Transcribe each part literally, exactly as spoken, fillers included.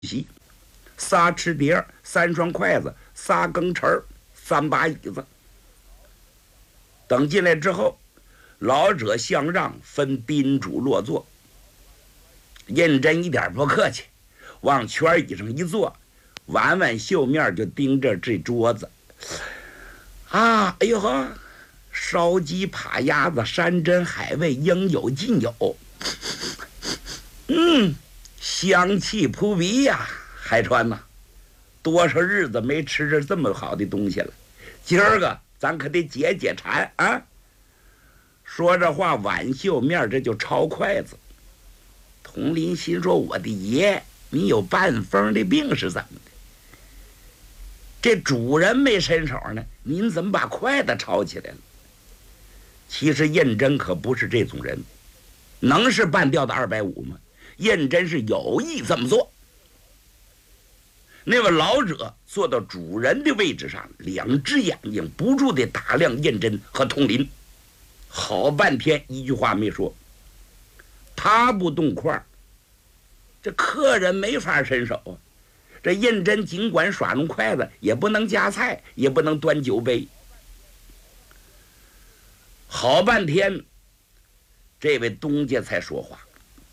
席，仨吃碟，三双筷子，仨羹匙，三把椅子。等进来之后，老者相让，分宾主落座。胤禛一点不客气，往圈椅上一坐，挽挽袖面就盯着这桌子。啊，哎呦呵，烧鸡、扒鸭子、山珍海味应有尽有。嗯，香气扑鼻呀！海川呐，多少日子没吃着这么好的东西了，今儿个咱可得解解馋啊！说这话，挽袖面这就抄筷子。佟林心说：“我的爷，你有半疯的病是怎么的？这主人没伸手呢，您怎么把筷子抄起来了？”其实胤禛可不是这种人，能是半吊的二百五吗？胤禛是有意这么做。那位老者坐到主人的位置上，两只眼睛不住地打量胤禛和佟林，好半天一句话没说。他不动筷，这客人没法伸手啊。这胤禛尽管耍弄筷子，也不能夹菜，也不能端酒杯。好半天，这位东家才说话：“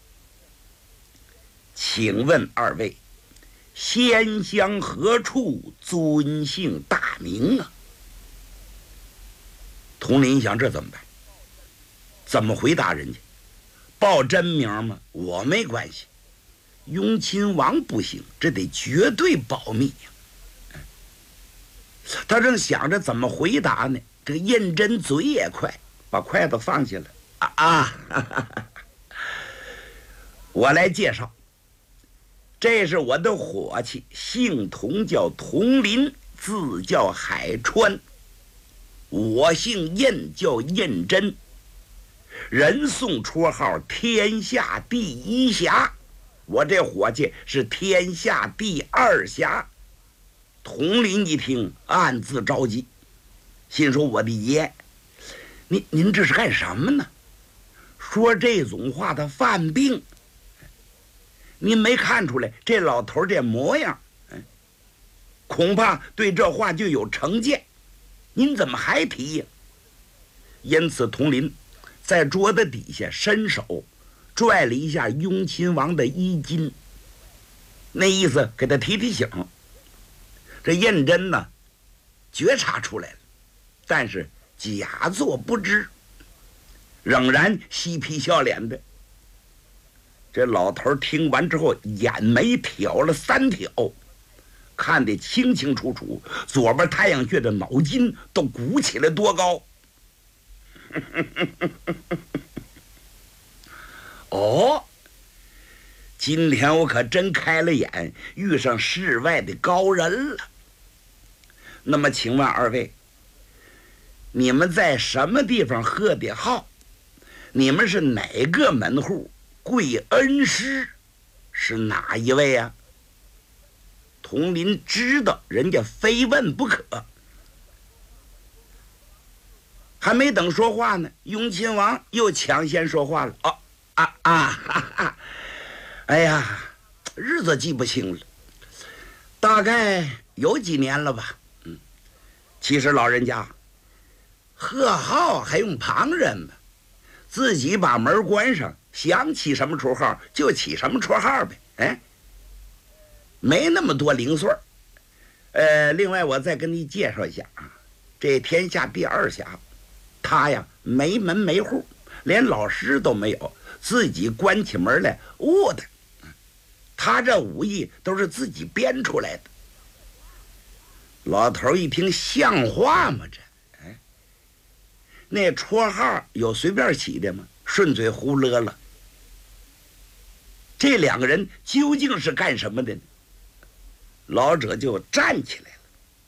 请问二位，仙乡何处，尊姓大名啊？”佟林想，这怎么办？怎么回答人家？报真名吗？我没关系。雍亲王不行，这得绝对保密呀。他正想着怎么回答呢，这个胤禛嘴也快，把筷子放下了。啊啊哈哈！我来介绍，这是我的伙计，姓佟，叫佟林，字叫海川。我姓胤，叫胤禛，人送绰号天下第一侠。我这伙计是天下第二侠。佟林一听，暗自着急，心说：“我的爷，您您这是干什么呢？说这种话他犯病。您没看出来这老头这模样，恐怕对这话就有成见。您怎么还提呀？”因此，佟林在桌子底下伸手拽了一下雍亲王的衣襟，那意思给他提提醒。这胤禛呢，觉察出来了，但是假作不知，仍然嬉皮笑脸的。这老头听完之后，眼眉挑了三挑，看得清清楚楚，左边太阳穴的脑筋都鼓起来多高。哦，今天我可真开了眼，遇上世外的高人了。那么请问二位，你们在什么地方喝的号？你们是哪个门户？贵恩师是哪一位啊？佟林知道人家非问不可，还没等说话呢，雍亲王又抢先说话了。哦啊啊哈哈！哎呀，日子记不清了，大概有几年了吧。嗯，其实老人家贺号还用旁人吗？自己把门关上，想起什么绰号就起什么绰号呗。哎，没那么多零碎。呃，另外我再跟你介绍一下啊，这天下第二侠，他呀没门没户，连老师都没有，自己关起门来悟的。他这武艺都是自己编出来的。老头一听，像话吗？这哎，那绰号有随便起的吗？顺嘴胡勒了。这两个人究竟是干什么的呢？老者就站起来了。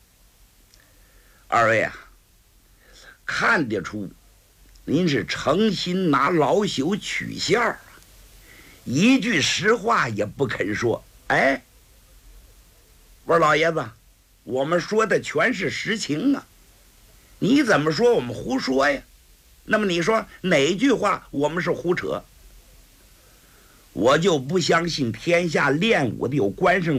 二位啊，看得出您是诚心拿老朽取笑啊，一句实话也不肯说。哎，我说老爷子，我们说的全是实情啊，你怎么说我们胡说呀？那么你说哪句话我们是胡扯？ 我就不相信天下练武的有关胜